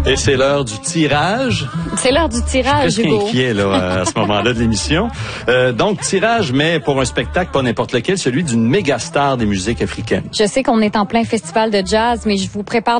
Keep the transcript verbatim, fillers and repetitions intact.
Et c'est l'heure du tirage. C'est l'heure du tirage, Je suis Hugo. inquiet là, à ce moment-là de l'émission. Euh, donc, tirage, mais pour un spectacle, pas n'importe lequel, celui d'une méga star des musiques africaines. Je sais qu'on est en plein festival de jazz, mais je vous prépare